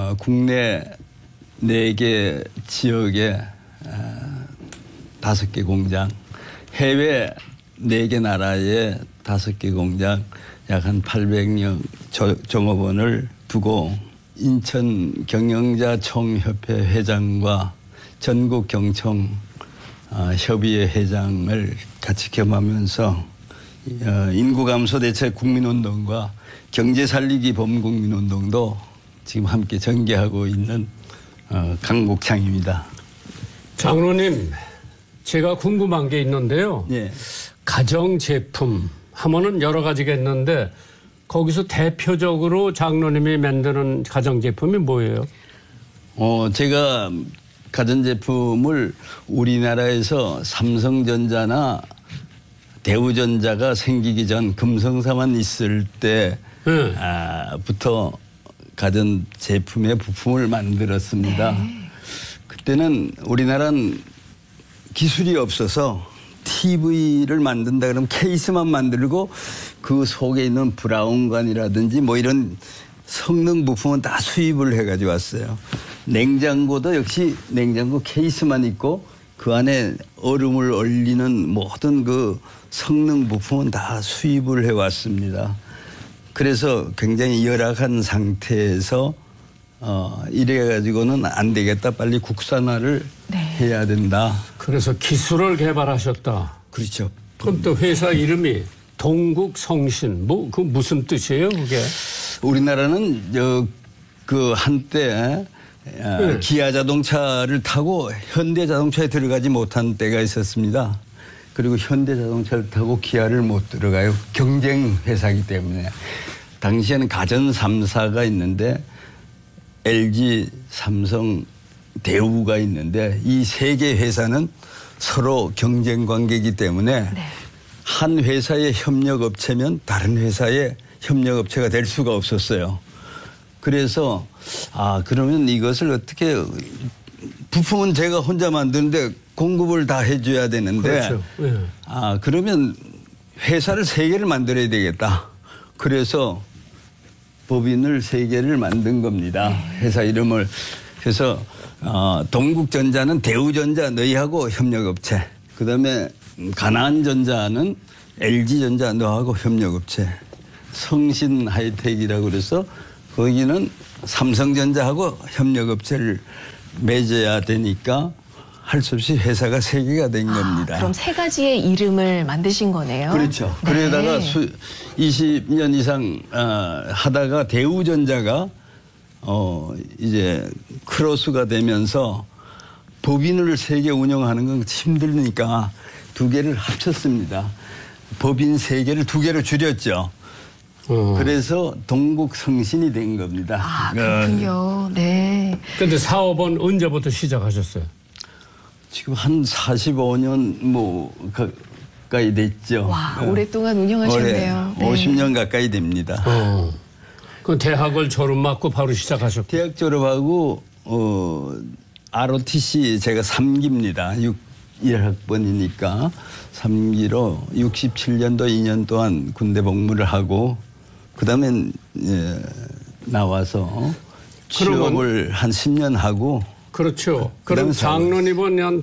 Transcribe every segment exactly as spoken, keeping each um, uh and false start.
어, 국내 네 개 지역에 다섯 개 공장, 해외 네 개 나라에 다섯 개 공장, 약 한 팔백여 종업원을 두고 인천 경영자 총협회 회장과 전국 경청 협의회 회장을 같이 겸하면서 인구 감소 대책 국민운동과 경제 살리기 범국민운동도 지금 함께 전개하고 있는 강국창입니다. 장로님, 제가 궁금한 게 있는데요. 네. 가정제품 하면은 여러 가지가 있는데 거기서 대표적으로 장로님이 만드는 가정제품이 뭐예요? 어, 제가 가전제품을 우리나라에서 삼성전자나 대우전자가 생기기 전 금성사만 있을 때부터 가전제품의 부품을 만들었습니다. 네. 그때는 우리나라는 기술이 없어서 티비를 만든다 그러면 케이스만 만들고 그 속에 있는 브라운관이라든지 뭐 이런 성능 부품은 다 수입을 해가지고 왔어요. 냉장고도 역시 냉장고 케이스만 있고 그 안에 얼음을 얼리는 모든 그 성능 부품은 다 수입을 해왔습니다. 그래서 굉장히 열악한 상태에서 어, 이래가지고는 안 되겠다. 빨리 국산화를 네. 해야 된다. 그래서 기술을 개발하셨다. 그렇죠. 그럼 또 회사 이름이 동국성신. 뭐, 그 무슨 뜻이에요, 그게? 우리나라는 저, 그 한때 네. 기아 자동차를 타고 현대 자동차에 들어가지 못한 때가 있었습니다. 그리고 현대 자동차를 타고 기아를 못 들어가요. 경쟁 회사이기 때문에. 당시에는 가전 삼 사가 있는데 엘지, 삼성, 대우가 있는데 이 세 개 회사는 서로 경쟁 관계이기 때문에 네. 한 회사의 협력업체면 다른 회사의 협력업체가 될 수가 없었어요. 그래서 아 그러면 이것을 어떻게 부품은 제가 혼자 만드는데 공급을 다 해줘야 되는데 그렇죠. 네. 아 그러면 회사를 세 개를 만들어야 되겠다. 그래서 법인을 세 개를 만든 겁니다. 회사 이름을. 그래서 어, 동국전자는 대우전자 너희하고 협력업체. 그다음에 가나안전자는 엘지전자 너하고 협력업체. 성신하이텍이라고 그래서 거기는 삼성전자하고 협력업체를 맺어야 되니까 할 수 없이 회사가 세 개가 된 아, 겁니다. 그럼 세 가지의 이름을 만드신 거네요. 그렇죠. 네. 그러다가 수, 이십 년 이상 어, 하다가 대우전자가 어, 이제 크로스가 되면서 법인을 세 개 운영하는 건 힘들으니까 두 개를 합쳤습니다. 법인 세 개를 두 개로 줄였죠. 어. 그래서 동국성신이 된 겁니다. 아, 그렇군요. 네. 그런데 사업은 언제부터 시작하셨어요? 지금 한 사십오 년 뭐 가까이 됐죠. 와, 오랫동안 운영하셨네요. 네. 오십 년 가까이 됩니다. 어. 그 대학을 졸업 맞고 바로 시작하셨고. 대학 졸업하고 어, 알오티씨 제가 삼 기입니다. 일 학번이니까 삼 기로 육십칠 년도 이 년 동안 군대 복무를 하고 그다음에 예, 나와서 취업을 한 십 년 하고 그렇죠. 그, 그럼 장로님은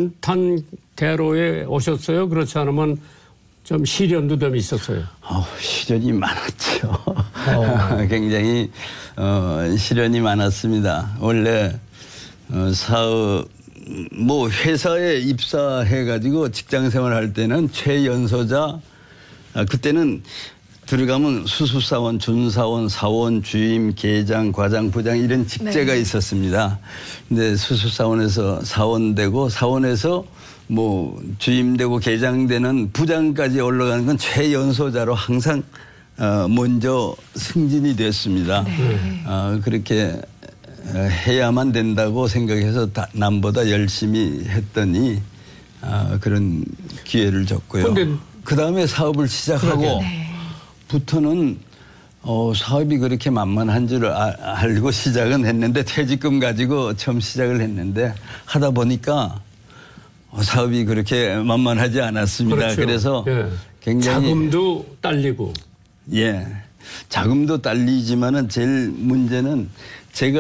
탄탄대로에 오셨어요? 그렇지 않으면 좀 시련도 좀 있었어요? 어, 시련이 많았죠. 어. 굉장히 어, 시련이 많았습니다. 원래 어, 사업 뭐 회사에 입사해가지고 직장생활 할 때는 최연소자 아, 그때는 들어가면 수수사원, 준사원, 사원, 주임, 계장, 과장, 부장 이런 직제가 네. 있었습니다. 근데 수수사원에서 사원 되고 사원에서 뭐 주임 되고 계장 되는 부장까지 올라가는 건 최연소자로 항상 어, 먼저 승진이 됐습니다. 네. 어, 그렇게 해야만 된다고 생각해서 남보다 열심히 했더니 어, 그런 기회를 줬고요. 그 다음에 사업을 시작하고 네. 부터는 어, 사업이 그렇게 만만한 줄 아, 알고 시작은 했는데 퇴직금 가지고 처음 시작을 했는데 하다 보니까 어, 사업이 그렇게 만만하지 않았습니다. 그렇죠. 그래서 예. 굉장히 자금도 딸리고 예, 자금도 딸리지만은 제일 문제는 제가